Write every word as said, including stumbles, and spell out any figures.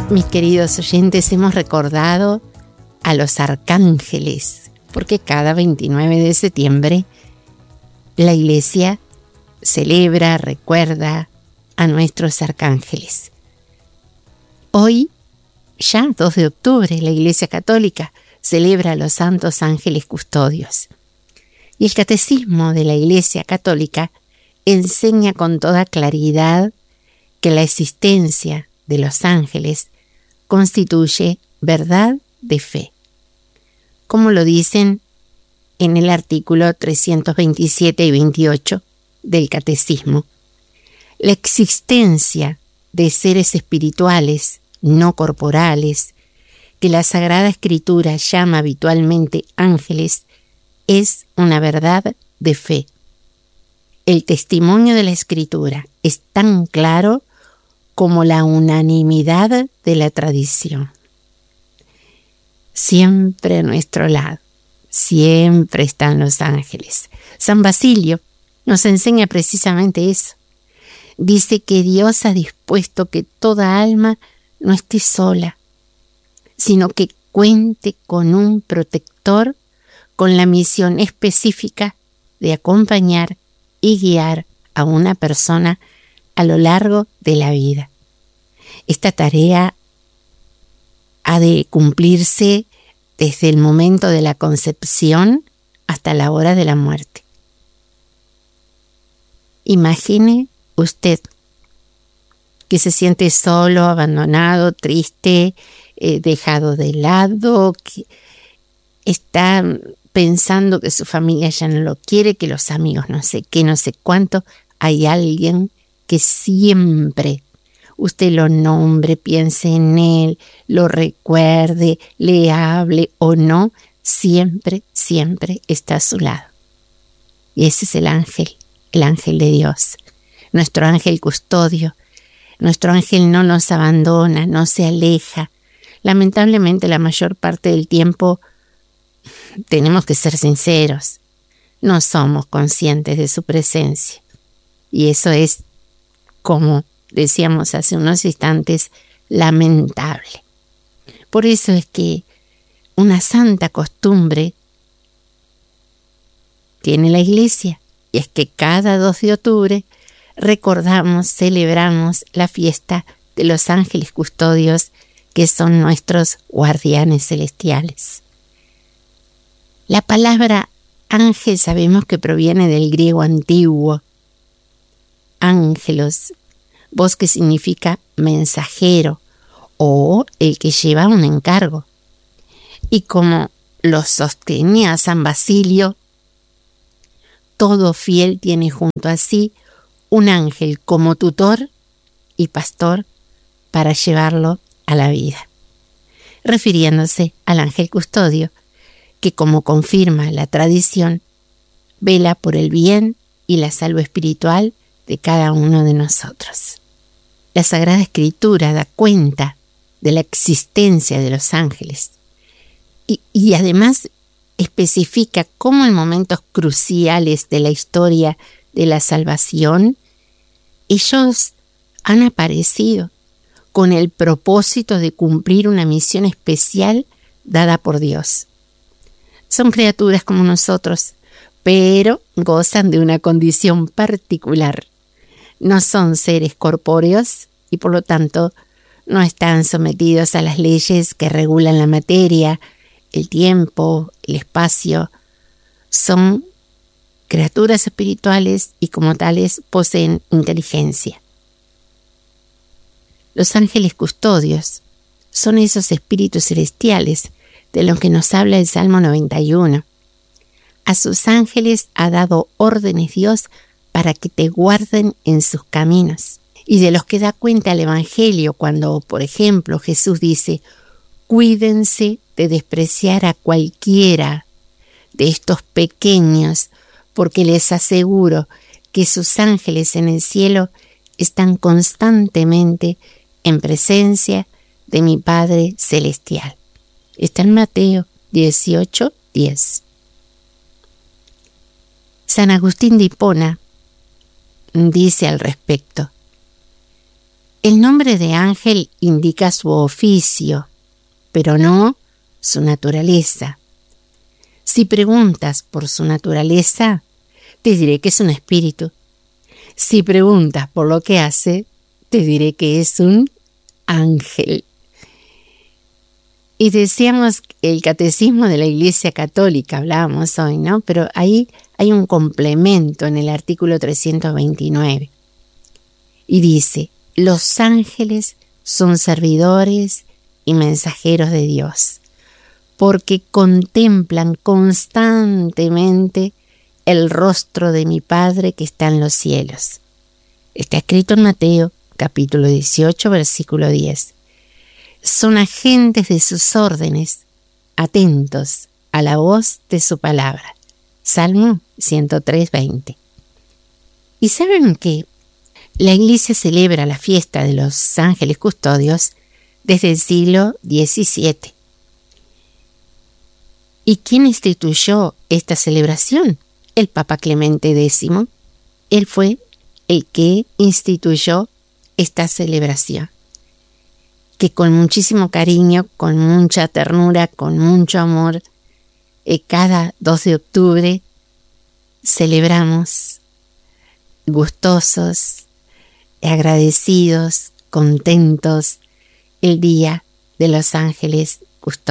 Mis queridos oyentes, hemos recordado a los arcángeles, porque cada veintinueve de septiembre la Iglesia celebra, recuerda a nuestros arcángeles. Hoy, ya dos de octubre, la Iglesia Católica celebra a los santos ángeles custodios. Y el Catecismo de la Iglesia Católica enseña con toda claridad que la existencia de los ángeles constituye verdad de fe, como lo dicen en el artículo trescientos veintisiete y veintiocho del Catecismo. La existencia de seres espirituales no corporales, que la Sagrada Escritura llama habitualmente ángeles, es una verdad de fe. El testimonio de la Escritura es tan claro como la unanimidad de la tradición. Siempre a nuestro lado, siempre están los ángeles. San Basilio nos enseña precisamente eso. Dice que Dios ha dispuesto que toda alma no esté sola, sino que cuente con un protector con la misión específica de acompañar y guiar a una persona a lo largo de la vida. Esta tarea ha de cumplirse desde el momento de la concepción hasta la hora de la muerte. Imagine usted que se siente solo, abandonado, triste, eh, dejado de lado, que está pensando que su familia ya no lo quiere, que los amigos no sé qué, no sé cuánto. Hay alguien que siempre usted lo nombre, piense en él, lo recuerde, le hable o no, siempre, siempre está a su lado. Y ese es el ángel, el ángel de Dios, nuestro ángel custodio. Nuestro ángel no nos abandona, no se aleja. Lamentablemente, la mayor parte del tiempo, tenemos que ser sinceros, no somos conscientes de su presencia. Y eso es, como decíamos hace unos instantes, lamentable. Por eso es que una santa costumbre tiene la Iglesia, y es que cada dos de octubre recordamos, celebramos la fiesta de los ángeles custodios, que son nuestros guardianes celestiales. La palabra ángel sabemos que proviene del griego antiguo, ángelos, voz que significa mensajero o el que lleva un encargo. Y como lo sostenía San Basilio, todo fiel tiene junto a sí un ángel como tutor y pastor para llevarlo a la vida, refiriéndose al ángel custodio, que, como confirma la tradición, vela por el bien y la salud espiritual de cada uno de nosotros. La Sagrada Escritura da cuenta de la existencia de los ángeles y, y además especifica cómo en momentos cruciales de la historia de la salvación, ellos han aparecido con el propósito de cumplir una misión especial dada por Dios. Son criaturas como nosotros, pero gozan de una condición particular. No son seres corpóreos y por lo tanto no están sometidos a las leyes que regulan la materia, el tiempo, el espacio. Son criaturas espirituales y como tales poseen inteligencia. Los ángeles custodios son esos espíritus celestiales de los que nos habla el Salmo noventa y uno. A sus ángeles ha dado órdenes Dios para que te guarden en sus caminos. Y de los que da cuenta el Evangelio cuando, por ejemplo, Jesús dice: cuídense de despreciar a cualquiera de estos pequeños, porque les aseguro que sus ángeles en el cielo están constantemente en presencia de mi Padre Celestial. Está en Mateo dieciocho, diez. San Agustín de Hipona dice al respecto: El nombre de ángel indica su oficio, pero no su naturaleza. Si preguntas por su naturaleza, te diré que es un espíritu. Si preguntas por lo que hace, te diré que es un ángel. Y decíamos el catecismo de la Iglesia Católica, hablábamos hoy, ¿no? Pero ahí hay un complemento en el artículo trescientos veintinueve. Y dice, los ángeles son servidores y mensajeros de Dios, porque contemplan constantemente el rostro de mi Padre que está en los cielos. Está escrito en Mateo, capítulo dieciocho, versículo diez. Son agentes de sus órdenes, atentos a la voz de su palabra. Salmo ciento tres, veinte. ¿Y saben qué? La Iglesia celebra la fiesta de los ángeles custodios desde el siglo diecisiete. ¿Y quién instituyó esta celebración? El Papa Clemente décimo. Él fue el que instituyó esta celebración, que con muchísimo cariño, con mucha ternura, con mucho amor, eh, cada dos de octubre celebramos gustosos, agradecidos, contentos, el Día de los Ángeles Custodios.